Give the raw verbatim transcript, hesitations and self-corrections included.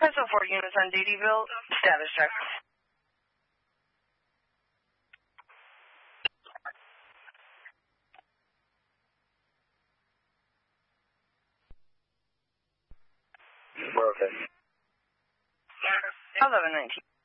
Pencil four units on D D-ville. Status check. We're okay. eleven nineteen.